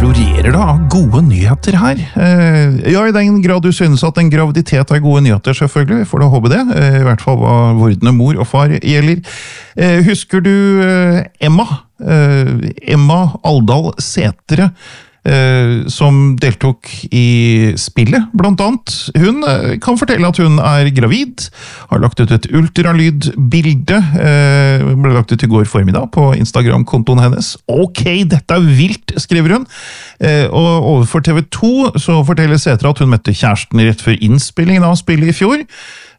florerer da av gode nyheter her. Ja, i den grad du synes at en graviditet er gode nyheter, selvfølgelig, får du håpe det. I hvert fall hva vordende mor og far gjelder. Husker du Emma? Emma Aldal Sætre, som deltok i spillet, blant annet. Hun kan fortelle at hun er gravid, har lagt ut et ultralydbilde, ble lagt ut i går formiddag på Instagram-kontoen hennes. Ok, dette er vilt, skriver hun. Og overfor TV 2 så forteller Sætre at hun møtte kjæresten rett før innspillingen av spillet i fjor.